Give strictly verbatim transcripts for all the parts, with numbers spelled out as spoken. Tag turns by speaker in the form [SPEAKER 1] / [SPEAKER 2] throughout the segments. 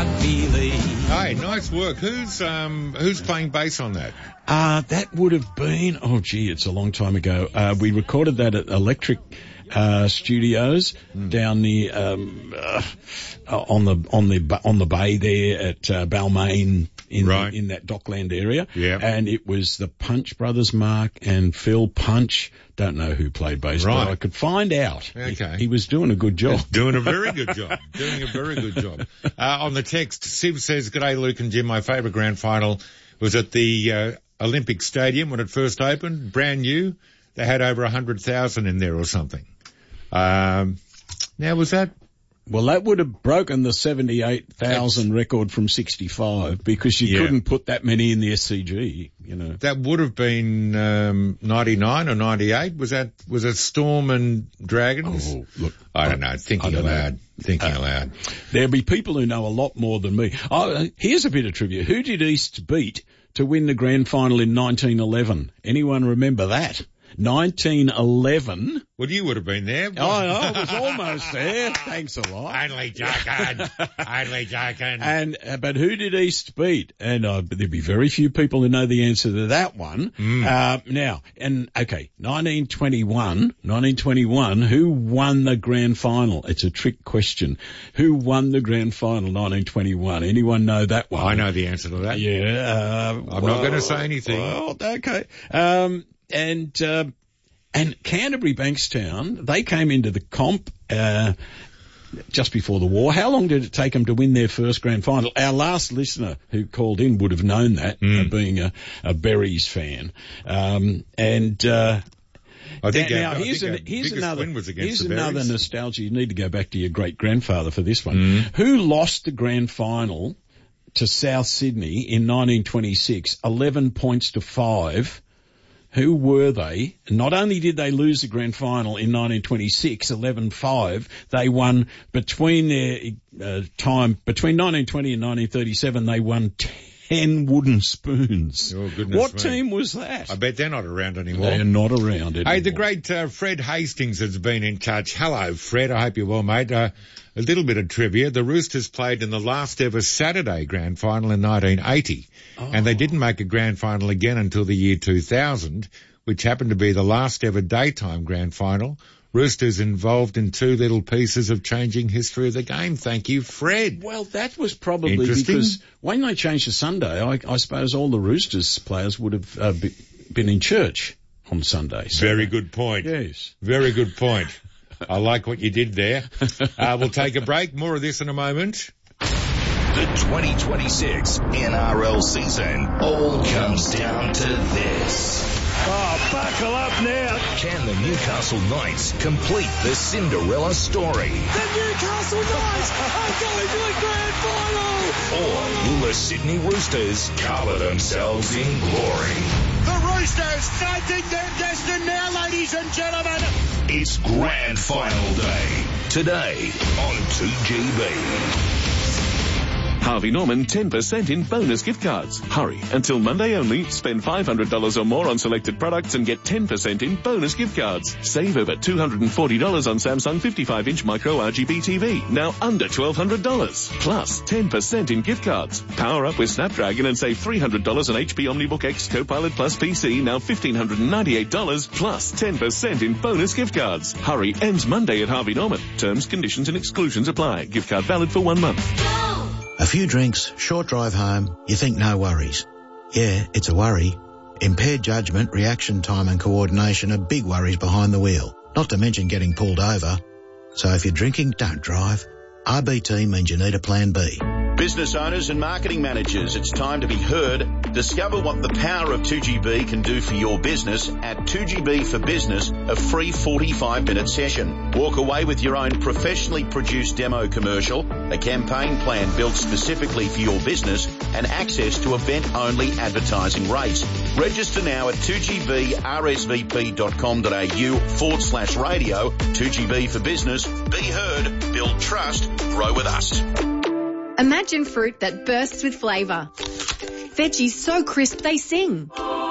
[SPEAKER 1] rugby league.
[SPEAKER 2] Hey, nice work. Who's um who's playing bass on that?
[SPEAKER 3] Uh, that would have been, oh gee, it's a long time ago. Uh, we recorded that at Electric uh, Studios mm. down the um uh, on the on the on the bay there at uh, Balmain in
[SPEAKER 2] right.
[SPEAKER 3] in that Dockland area.
[SPEAKER 2] Yeah.
[SPEAKER 3] And it was the Punch brothers, Mark and Phil Punch. Don't know who played bass,
[SPEAKER 2] right.
[SPEAKER 3] but I could find out.
[SPEAKER 2] Okay.
[SPEAKER 3] He, he was doing a good job.
[SPEAKER 2] He's doing a very good job. Doing a very good job. Uh, on the text, Siv says, "G'day, Luke and Jim. My favourite grand final was at the uh, Olympic Stadium when it first opened, brand new. They had over a hundred thousand in there or something. Um, now was that?"
[SPEAKER 3] Well, that would have broken the seventy-eight thousand record from sixty-five because you
[SPEAKER 2] yeah.
[SPEAKER 3] couldn't put that many in the S C G, you know.
[SPEAKER 2] That would have been um, ninety-nine or ninety-eight. Was that was it Storm and Dragons?
[SPEAKER 3] Oh, look.
[SPEAKER 2] I don't know. Thinking aloud. Thinking
[SPEAKER 3] uh,
[SPEAKER 2] aloud.
[SPEAKER 3] There'll be people who know a lot more than me. Oh, here's a bit of trivia. Who did East beat to win the grand final in nineteen eleven? Anyone remember that? nineteen eleven.
[SPEAKER 2] Well, you would have been there.
[SPEAKER 3] Oh, I was almost there. Thanks a lot.
[SPEAKER 2] Only joking. Only joking.
[SPEAKER 3] And, uh, but who did East beat? And uh, there'd be very few people who know the answer to that one.
[SPEAKER 2] Mm.
[SPEAKER 3] Uh, now, and okay, nineteen twenty-one, nineteen twenty-one, who won the grand final? It's a trick question. Who won the grand final nineteen twenty-one? Anyone know that one?
[SPEAKER 2] I know the answer to that.
[SPEAKER 3] Yeah. Uh,
[SPEAKER 2] I'm
[SPEAKER 3] well,
[SPEAKER 2] not going to say anything.
[SPEAKER 3] Well, okay. Um, And, uh, and Canterbury Bankstown, they came into the comp, uh, just before the war. How long did it take them to win their first grand final? Our last listener who called in would have known that,
[SPEAKER 2] mm.
[SPEAKER 3] uh, being a, a Berries fan. Um, and, uh,
[SPEAKER 2] I think
[SPEAKER 3] now,
[SPEAKER 2] our,
[SPEAKER 3] here's,
[SPEAKER 2] I think
[SPEAKER 3] an, here's another,
[SPEAKER 2] was
[SPEAKER 3] here's
[SPEAKER 2] the
[SPEAKER 3] another
[SPEAKER 2] Berries.
[SPEAKER 3] nostalgia. You need to go back to your great grandfather for this one.
[SPEAKER 2] Mm.
[SPEAKER 3] Who lost the grand final to South Sydney in nineteen twenty-six, eleven points to five? Who were they? Not only did they lose the grand final in nineteen twenty-six, eleven five, they won between their uh, time, between nineteen twenty and nineteen thirty-seven, they won ten wooden spoons.
[SPEAKER 2] Oh, goodness
[SPEAKER 3] What
[SPEAKER 2] me.
[SPEAKER 3] team was that?
[SPEAKER 2] I bet they're not around anymore.
[SPEAKER 3] They're not around anymore.
[SPEAKER 2] Hey, the great uh, Fred Hastings has been in touch. Hello, Fred. I hope you're well, mate. Uh, a little bit of trivia. The Roosters played in the last ever Saturday grand final in nineteen eighty, oh. and they didn't make a grand final again until the year two thousand, which happened to be the last ever daytime grand final. Roosters involved in two little pieces of changing history of the game. Thank you, Fred.
[SPEAKER 3] Well, that was probably because when they changed to Sunday, I, I suppose all the Roosters players would have uh, be, been in church on Sunday. So
[SPEAKER 2] Very good point.
[SPEAKER 3] Yes.
[SPEAKER 2] Very good point. I like what you did there. Uh, we'll take a break. More of this in a moment.
[SPEAKER 4] The twenty twenty-six N R L season all comes down to this.
[SPEAKER 5] Oh, buckle up now.
[SPEAKER 4] Can the Newcastle Knights complete the Cinderella story?
[SPEAKER 5] The Newcastle Knights are going to the grand final.
[SPEAKER 4] Or will the Sydney Roosters cover themselves in glory?
[SPEAKER 5] The Roosters fighting their destiny now, ladies and gentlemen.
[SPEAKER 4] It's grand final day. Today on two G B.
[SPEAKER 6] Harvey Norman ten percent in bonus gift cards. Hurry, until Monday only. Spend five hundred dollars or more on selected products and get ten percent in bonus gift cards. Save over two hundred forty dollars on Samsung fifty-five inch micro R G B T V, now under twelve hundred dollars. Plus ten percent in gift cards. Power up with Snapdragon and save three hundred dollars on H P OmniBook X Copilot Plus P C, now one thousand five hundred ninety-eight dollars, plus ten percent in bonus gift cards. Hurry, ends Monday at Harvey Norman. Terms, conditions and exclusions apply. Gift card valid for one month.
[SPEAKER 7] A few drinks, short drive home, you think no worries. Yeah, it's a worry. Impaired judgment, reaction time and coordination are big worries behind the wheel, not to mention getting pulled over. So if you're drinking, don't drive. R B T means you need a plan B.
[SPEAKER 8] Business owners and marketing managers, it's time to be heard. Discover what the power of two G B can do for your business at two G B for Business, a free forty-five minute session. Walk away with your own professionally produced demo commercial, a campaign plan built specifically for your business, and access to event-only advertising rates. Register now at two G B R S V P dot com dot A U forward slash radio. two G B for Business. Be heard, build trust, grow with us.
[SPEAKER 9] Imagine fruit that bursts with flavour. Veggies so crisp they sing.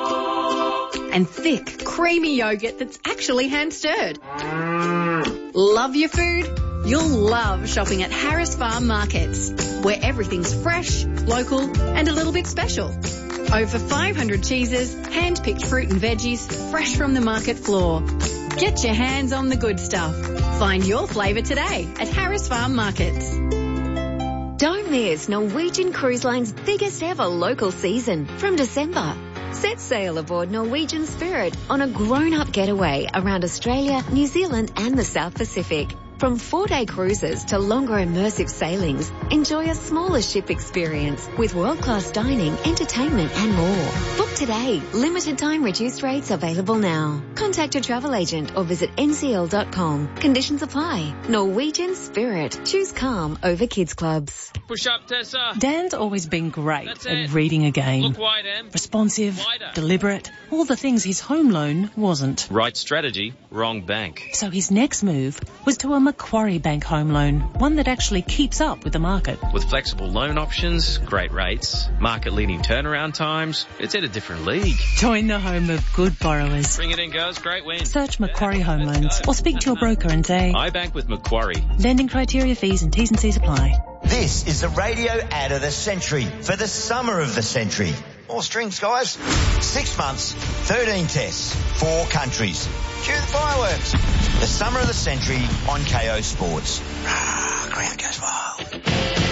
[SPEAKER 9] And thick, creamy yogurt that's actually hand-stirred. Love your food? You'll love shopping at Harris Farm Markets, where everything's fresh, local and a little bit special. Over five hundred cheeses, hand-picked fruit and veggies, fresh from the market floor. Get your hands on the good stuff. Find your flavour today at Harris Farm Markets.
[SPEAKER 1] Don't miss Norwegian Cruise Line's biggest ever local season from December. Set sail aboard Norwegian Spirit on a grown-up getaway around Australia, New Zealand and the South Pacific. From four-day cruises to longer immersive sailings, enjoy a smaller ship experience with world-class dining, entertainment and more. Book today. Limited time reduced rates available now. Contact your travel agent or visit N C L dot com. Conditions apply. Norwegian Spirit. Choose calm over kids clubs.
[SPEAKER 10] Push up, Tessa.
[SPEAKER 11] Dan's always been great
[SPEAKER 10] That's
[SPEAKER 11] at
[SPEAKER 10] it.
[SPEAKER 11] reading a game.
[SPEAKER 10] Look wide, Em.
[SPEAKER 11] Responsive,
[SPEAKER 10] Wider.
[SPEAKER 11] deliberate, all the things his home loan wasn't.
[SPEAKER 10] Right strategy, wrong bank.
[SPEAKER 11] So his next move was to a Macquarie Bank home loan, one that actually keeps up with the market.
[SPEAKER 10] With flexible loan options, great rates, market-leading turnaround times, it's at a different league.
[SPEAKER 11] Join the home of good borrowers.
[SPEAKER 10] Bring it in, girls. Great win.
[SPEAKER 11] Search Macquarie Home Loans or speak to your broker and say,
[SPEAKER 10] I bank with Macquarie.
[SPEAKER 11] lending criteria, fees and T's and C's apply.
[SPEAKER 12] This is the radio ad of the century for the summer of the century. More strings, guys. Six months, thirteen tests, four countries. Cue the fireworks. The summer of the century on K O Sports. Ah, crowd goes wild.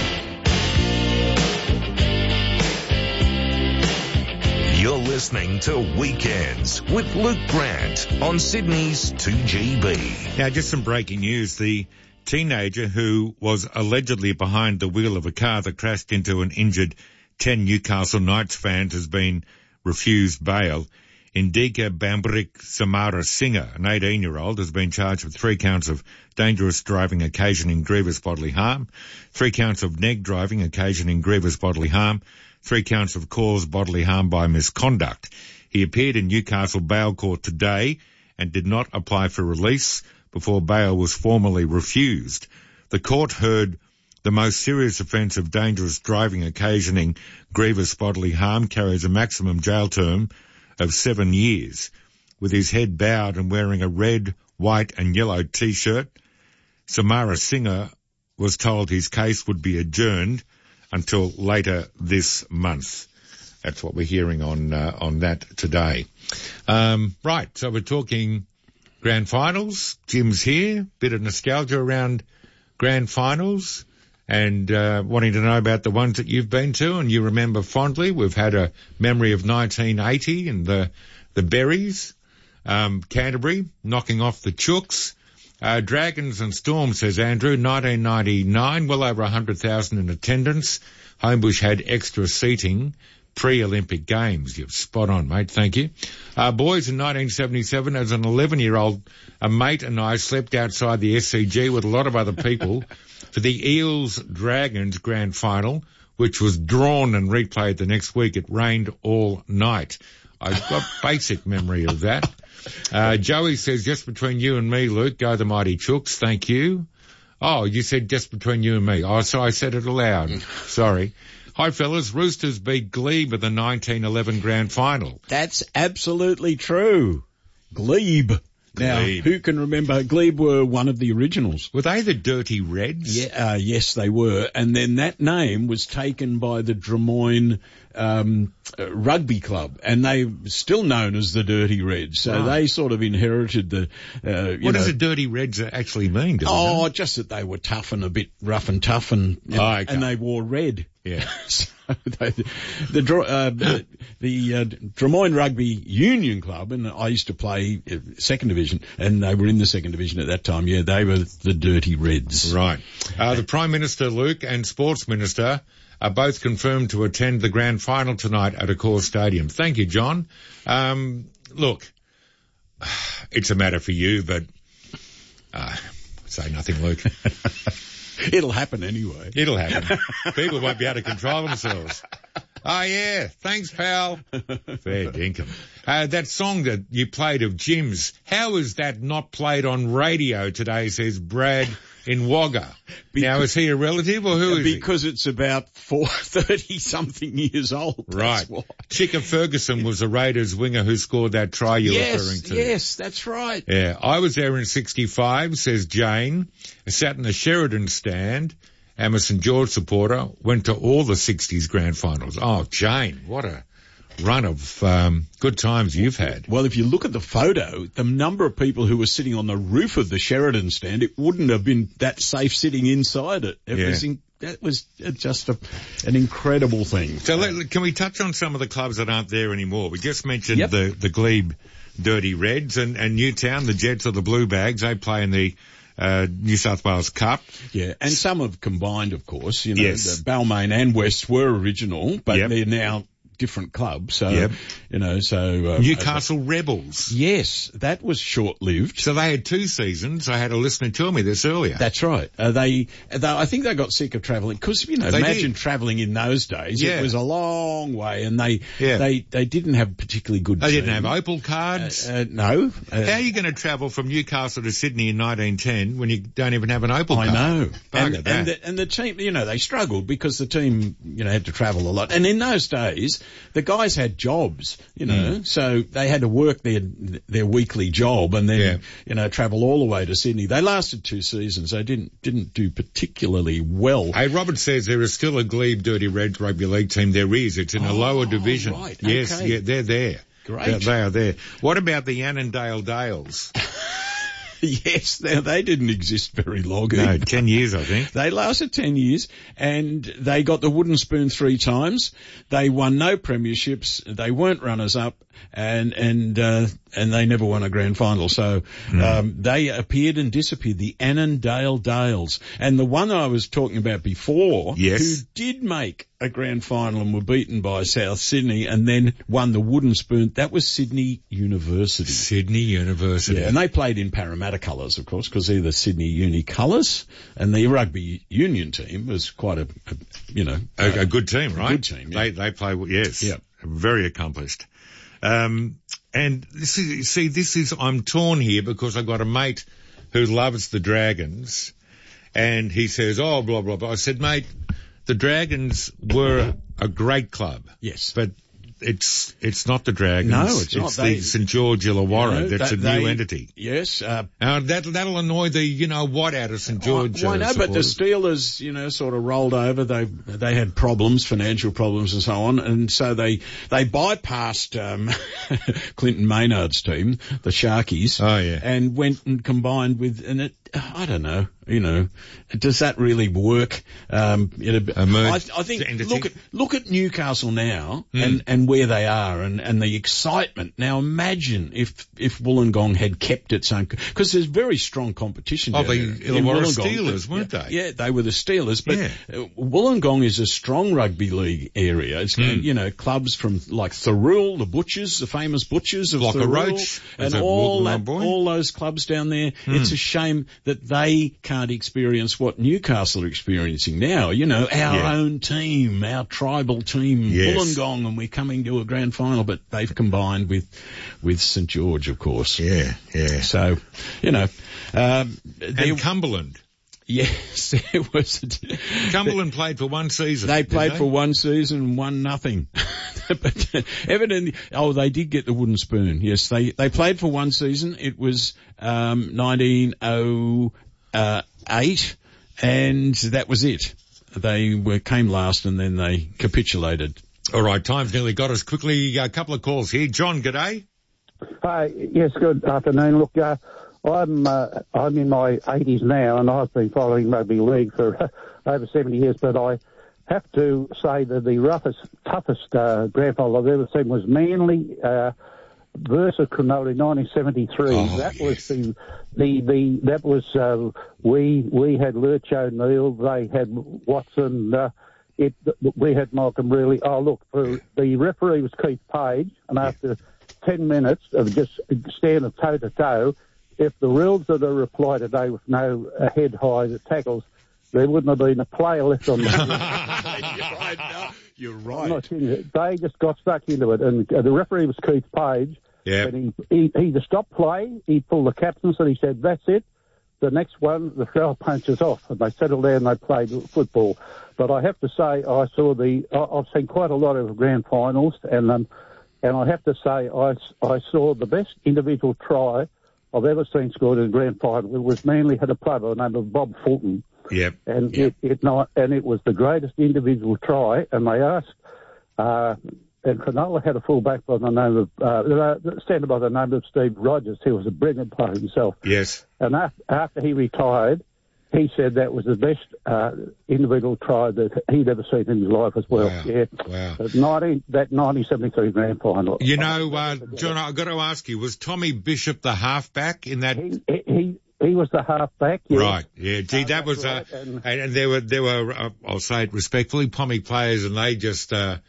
[SPEAKER 4] You're listening to Weekends with Luke Grant on Sydney's two G B.
[SPEAKER 2] Now, just some breaking news. The teenager who was allegedly behind the wheel of a car that crashed into and injured ten Newcastle Knights fans has been refused bail. Indika Bambrik Samara Singer, an eighteen-year-old, has been charged with three counts of dangerous driving occasioning grievous bodily harm, three counts of neg driving occasioning grievous bodily harm, three counts of caused bodily harm by misconduct. He appeared in Newcastle Bail Court today and did not apply for release before bail was formally refused. The court heard the most serious offence of dangerous driving occasioning grievous bodily harm carries a maximum jail term of seven years. With his head bowed and wearing a red, white and yellow T-shirt, Samara Singer was told his case would be adjourned until later this month. That's what we're hearing on uh, on that today. Um, right, so we're talking grand finals. Jim's here, bit of nostalgia around grand finals, and uh, wanting to know about the ones that you've been to and you remember fondly. We've had a memory of nineteen eighty and the the Berries, um, Canterbury knocking off the Chooks. Uh, Dragons and Storms, says Andrew, nineteen ninety-nine, well over one hundred thousand in attendance. Homebush had extra seating pre-Olympic Games. You're spot on, mate. Thank you. Uh, boys, in nineteen seventy-seven, as an eleven-year-old, a mate and I slept outside the S C G with a lot of other people for the Eels-Dragons grand final, which was drawn and replayed the next week. It rained all night. I've got basic memory of that. Uh, Joey says, just between you and me, Luke, go the mighty Chooks. Thank you. Oh, you said just between you and me. Oh, so I said it aloud. Sorry. Hi, fellas. Roosters beat Glebe at the nineteen eleven grand final.
[SPEAKER 3] That's absolutely true. Glebe. Now,
[SPEAKER 2] Glebe.
[SPEAKER 3] who can remember? Glebe were one of the originals.
[SPEAKER 2] Were they the Dirty Reds?
[SPEAKER 3] Yeah, uh, yes, they were. And then that name was taken by the Drummoyne um, uh, Rugby Club, and they still known as the Dirty Reds. So
[SPEAKER 2] Right.
[SPEAKER 3] they sort of inherited the. Uh, you
[SPEAKER 2] What
[SPEAKER 3] know,
[SPEAKER 2] does the Dirty Reds actually mean? Do we
[SPEAKER 3] Oh,
[SPEAKER 2] know?
[SPEAKER 3] just that they were tough and a bit rough and tough, and and,
[SPEAKER 2] Oh, okay.
[SPEAKER 3] and they wore red.
[SPEAKER 2] Yeah.
[SPEAKER 3] So they, the Dr- uh, the, the uh, Drummoyne Rugby Union Club, and I used to play uh, second division, and they were in the second division at that time. Yeah, they were the Dirty Reds.
[SPEAKER 2] Right. Uh, the Prime Minister, Luke, and Sports Minister are both confirmed to attend the grand final tonight at Accor Stadium. Thank you, John. Um, look, it's a matter for you, but uh, say nothing, Luke.
[SPEAKER 3] It'll happen anyway.
[SPEAKER 2] It'll happen. People won't be able to control themselves. Oh, yeah. Thanks, pal. Fair dinkum. Uh, that song that you played of Jim's, how is that not played on radio today, says Brad in Wagga. Because, now, is he a relative or who is he?
[SPEAKER 3] Because it's about four, thirty-something years old.
[SPEAKER 2] Right.
[SPEAKER 3] Why.
[SPEAKER 2] Chicka Ferguson was a Raiders winger who scored that try you're
[SPEAKER 3] yes,
[SPEAKER 2] referring to.
[SPEAKER 3] Yes, that's right.
[SPEAKER 2] Yeah, I was there in sixty-five, says Jane. I sat in the Sheridan stand. I'm a St George supporter. Went to all the sixties grand finals. Oh, Jane, what a run of um, good times you've had.
[SPEAKER 3] Well, if you look at the photo, the number of people who were sitting on the roof of the Sheridan stand, it wouldn't have been that safe sitting inside it. It
[SPEAKER 2] yeah.
[SPEAKER 3] was in, that was just a, an incredible thing.
[SPEAKER 2] So let, can we touch on some of the clubs that aren't there anymore? We just mentioned
[SPEAKER 3] yep.
[SPEAKER 2] the, the Glebe Dirty Reds and, and Newtown, the Jets or the Blue Bags. They play in the uh, New South Wales Cup.
[SPEAKER 3] Yeah, and some have combined, of course. You know,
[SPEAKER 2] yes.
[SPEAKER 3] the Balmain and West were original, but
[SPEAKER 2] yep.
[SPEAKER 3] they're now different clubs. So,
[SPEAKER 2] yep.
[SPEAKER 3] you know, so... Uh,
[SPEAKER 2] Newcastle uh, Rebels.
[SPEAKER 3] Yes, that was short-lived.
[SPEAKER 2] So they had two seasons. I had a listener tell me this earlier.
[SPEAKER 3] That's right. Uh, they, they, I think they got sick of travelling because, you know,
[SPEAKER 2] they
[SPEAKER 3] imagine
[SPEAKER 2] did.
[SPEAKER 3] travelling in those days.
[SPEAKER 2] Yeah.
[SPEAKER 3] It was a long way and they,
[SPEAKER 2] yeah.
[SPEAKER 3] they, they didn't have particularly good
[SPEAKER 2] They
[SPEAKER 3] team.
[SPEAKER 2] didn't have Opal cards.
[SPEAKER 3] Uh, uh, no. Uh,
[SPEAKER 2] How are you going to travel from Newcastle to Sydney in nineteen ten when you don't even have an Opal
[SPEAKER 3] I
[SPEAKER 2] card?
[SPEAKER 3] know.
[SPEAKER 2] Bugger
[SPEAKER 3] And,
[SPEAKER 2] that.
[SPEAKER 3] and, the, and the team, you know, they struggled because the team, you know, had to travel a lot. And in those days, the guys had jobs, you know,
[SPEAKER 2] mm.
[SPEAKER 3] so they had to work their their weekly job and then,
[SPEAKER 2] yeah.
[SPEAKER 3] you know, travel all the way to Sydney. They lasted two seasons. They didn't didn't do particularly well.
[SPEAKER 2] Hey, Robert says there is still a Glebe Dirty Reds rugby league team. There is. It's in a
[SPEAKER 3] oh,
[SPEAKER 2] lower division.
[SPEAKER 3] Right.
[SPEAKER 2] Yes,
[SPEAKER 3] okay.
[SPEAKER 2] yeah, they're there.
[SPEAKER 3] Great.
[SPEAKER 2] They're, they are there. What about the Annandale Dales?
[SPEAKER 3] Yes, they, they didn't exist very long.
[SPEAKER 2] No,
[SPEAKER 3] either.
[SPEAKER 2] ten years, I think.
[SPEAKER 3] They lasted ten years, and they got the wooden spoon three times. They won no premierships. They weren't runners-up, and and uh, and they never won a grand final. So
[SPEAKER 2] mm.
[SPEAKER 3] um, they appeared and disappeared. The Annandale Dales, and the one I was talking about before,
[SPEAKER 2] yes.
[SPEAKER 3] who did make a grand final and were beaten by South Sydney, and then won the wooden spoon. That was Sydney University.
[SPEAKER 2] Sydney University.
[SPEAKER 3] Yeah, and they played in Parramatta colours, of course, because they're the Sydney Uni colours, and the rugby union team was quite a, a you know,
[SPEAKER 2] a,
[SPEAKER 3] a,
[SPEAKER 2] a good team, right?
[SPEAKER 3] A good team. Yeah.
[SPEAKER 2] They they play yes,
[SPEAKER 3] yeah,
[SPEAKER 2] very accomplished. Um, and this is, see, this is I'm torn here because I've got a mate who loves the Dragons, and he says, oh, blah blah blah. I said, mate, the Dragons were a great club.
[SPEAKER 3] Yes,
[SPEAKER 2] but. It's it's not the Dragons.
[SPEAKER 3] No, it's, it's not.
[SPEAKER 2] It's
[SPEAKER 3] they,
[SPEAKER 2] the St George Illawarra.
[SPEAKER 3] You know,
[SPEAKER 2] that's
[SPEAKER 3] that,
[SPEAKER 2] a new
[SPEAKER 3] they,
[SPEAKER 2] entity.
[SPEAKER 3] Yes. Uh,
[SPEAKER 2] uh, that, that'll annoy the, you know, what out of St George.
[SPEAKER 3] Why
[SPEAKER 2] uh,
[SPEAKER 3] no, but the Steelers, you know, sort of rolled over. They they had problems, financial problems and so on, and so they they bypassed um, Clinton Maynard's team, the Sharkies.
[SPEAKER 2] Oh, yeah.
[SPEAKER 3] And went and combined with, and it, I don't know, you know, does that really work? Um, it, I, I think look at look at Newcastle now
[SPEAKER 2] mm.
[SPEAKER 3] and, and where they are and, and the excitement. Now imagine if if Wollongong had kept its own, because there's very strong competition.
[SPEAKER 2] Oh,
[SPEAKER 3] down
[SPEAKER 2] the
[SPEAKER 3] there.
[SPEAKER 2] Illawarra Steelers, weren't
[SPEAKER 3] yeah,
[SPEAKER 2] they?
[SPEAKER 3] Yeah, they were the Steelers. But
[SPEAKER 2] yeah.
[SPEAKER 3] uh, Wollongong is a strong rugby league area. It's mm. you know clubs from like Thirroul, the Butchers, the famous Butchers of
[SPEAKER 2] Blocker
[SPEAKER 3] Thirroul,
[SPEAKER 2] Roach,
[SPEAKER 3] and all that, all those clubs down there. Mm. It's a shame that they can't experience what Newcastle are experiencing now. You know, our
[SPEAKER 2] yeah.
[SPEAKER 3] own team, our tribal team,
[SPEAKER 2] yes.
[SPEAKER 3] Wollongong, and we're coming to a grand final, but they've combined with, with St George, of course.
[SPEAKER 2] Yeah, yeah.
[SPEAKER 3] So, you know, um,
[SPEAKER 2] and Cumberland.
[SPEAKER 3] Yes, there was. A,
[SPEAKER 2] Cumberland played for one season.
[SPEAKER 3] They played
[SPEAKER 2] they?
[SPEAKER 3] for one season, won nothing. But uh, evidently, oh, they did get the wooden spoon. Yes, they they played for one season. It was um, nineteen oh eight, and that was it. They were came last, and then they capitulated.
[SPEAKER 2] All right, time's nearly got us. Quickly, a couple of calls here. John, g'day.
[SPEAKER 13] Hi, yes, good afternoon. Look, uh, I'm uh, I'm in my eighties now, and I've been following rugby league for uh, over seventy years. But I have to say that the roughest, toughest uh, grand final I've ever seen was Manly uh, versus Cronulla in nineteen seventy-three.
[SPEAKER 2] Oh,
[SPEAKER 13] that
[SPEAKER 2] yes.
[SPEAKER 13] was the the the that was uh, we we had Lurch O'Neill, they had Watson. Uh, it we had Malcolm really. Oh look, for the referee was Keith Page, and after yeah. ten minutes of just standing toe to toe. If the rules that are applied today with no uh, head high tackles, there wouldn't have been a player left on the field.
[SPEAKER 3] You're right. No, you're right.
[SPEAKER 13] I'm not kidding you. They just got stuck into it, and uh, the referee was Keith Page.
[SPEAKER 2] Yeah.
[SPEAKER 13] And he, he he just stopped play. He pulled the captains and he said, "That's it. the next one, the foul punches off, and they settled down and they played football. But I have to say, I saw the, I, I've seen quite a lot of grand finals, and um, and I have to say, I, I saw the best individual try I've ever seen scored in a grand final. It was Manly had a player by the name of Bob Fulton.
[SPEAKER 2] Yep.
[SPEAKER 13] And
[SPEAKER 2] yep.
[SPEAKER 13] it, it not, and it was the greatest individual try, and they asked, uh, and Cronulla had a fullback by the name of, uh, standard by the name of Steve Rogers. He was a brilliant player himself.
[SPEAKER 2] Yes.
[SPEAKER 13] And after, after he retired, he said that was the best uh, individual try that he'd ever seen in his life as well.
[SPEAKER 2] Wow.
[SPEAKER 13] Yeah.
[SPEAKER 2] Wow.
[SPEAKER 13] But nineteen, that nineteen seventy-three grand final.
[SPEAKER 2] You know, uh, John, I've got to ask you, was Tommy Bishop the halfback in that?
[SPEAKER 13] He, he, he was the halfback. Yeah.
[SPEAKER 2] Right. Yeah. Gee,
[SPEAKER 13] Uh,
[SPEAKER 2] that was, uh,
[SPEAKER 13] right. and,
[SPEAKER 2] and, and there were, there were, uh, I'll say it respectfully, Pommy players, and they just, uh,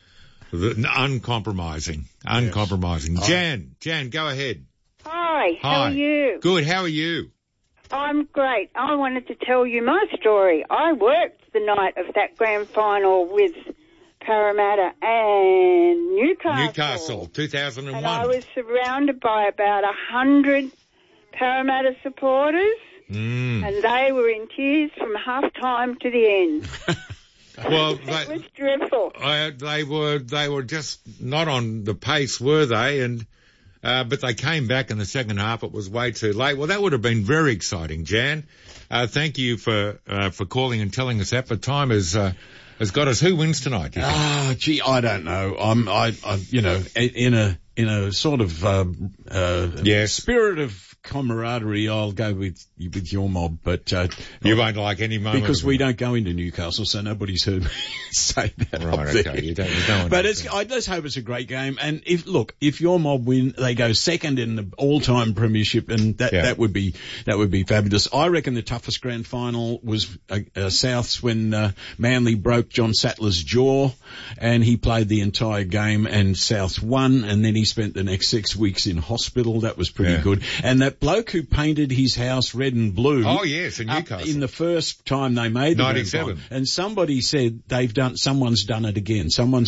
[SPEAKER 2] uncompromising, uncompromising.
[SPEAKER 14] Yes.
[SPEAKER 2] Jan, Jan, go ahead.
[SPEAKER 14] Hi, how
[SPEAKER 2] Hi.
[SPEAKER 14] are you?
[SPEAKER 2] Good, how are you?
[SPEAKER 14] I'm great. I wanted to tell you my story. I worked the night of that grand final with Parramatta and Newcastle.
[SPEAKER 2] Newcastle, two thousand one.
[SPEAKER 14] And I was surrounded by about a hundred Parramatta supporters,
[SPEAKER 2] Mm.
[SPEAKER 14] and they were in tears from half-time to the end.
[SPEAKER 2] Well,
[SPEAKER 14] It
[SPEAKER 2] they,
[SPEAKER 14] was dreadful.
[SPEAKER 2] uh, they were they were just not on the pace, were they? And uh, but they came back in the second half. It was way too late. Well, that would have been very exciting, Jan. Uh, thank you for uh, for calling and telling us that. But time has uh, has got us. Who wins tonight? you think?
[SPEAKER 3] Ah, gee, I don't know. I'm, I, I, you know, in a in a sort of um, uh,
[SPEAKER 2] Yes.
[SPEAKER 3] spirit of camaraderie, I'll go with with your mob, but uh,
[SPEAKER 2] You won't like any moment
[SPEAKER 3] because
[SPEAKER 2] of
[SPEAKER 3] we
[SPEAKER 2] it.
[SPEAKER 3] don't go into Newcastle, so nobody's heard me say that.
[SPEAKER 2] Right,
[SPEAKER 3] up there.
[SPEAKER 2] okay, you don't- you don't want
[SPEAKER 3] but
[SPEAKER 2] to
[SPEAKER 3] it's, I just hope it's a great game. And if look, if your mob win, they go second in the all-time premiership, and that
[SPEAKER 2] Yeah.
[SPEAKER 3] that would be that would be fabulous. I reckon the toughest grand final was uh, uh, Souths when uh, Manly broke John Sattler's jaw, and he played the entire game, and Souths won, and then he spent the next six weeks in hospital. That was pretty
[SPEAKER 2] Yeah.
[SPEAKER 3] good. And that bloke who painted his house red and blue.
[SPEAKER 2] Oh, yes, in
[SPEAKER 3] up
[SPEAKER 2] Newcastle.
[SPEAKER 3] in the first time they made the grand
[SPEAKER 2] ninety-seven.
[SPEAKER 3] final. And somebody said they've done, someone's done it again. Someone's